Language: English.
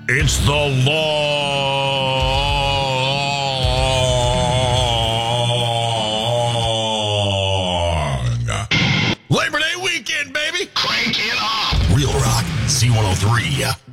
It's the long Labor Day weekend, baby. Crank it up. Real Rock C103.